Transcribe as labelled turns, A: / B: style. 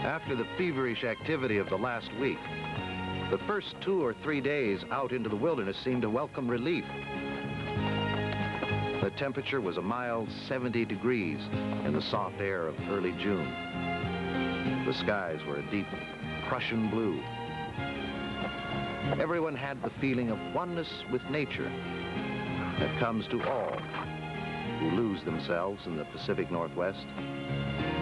A: After the feverish activity of the last week, the first 2 or 3 days out into the wilderness seemed a welcome relief. The temperature was a mild 70 degrees in the soft air of early June. The skies were a deep Prussian blue. Everyone had the feeling of oneness with nature that comes to all who lose themselves in the Pacific Northwest.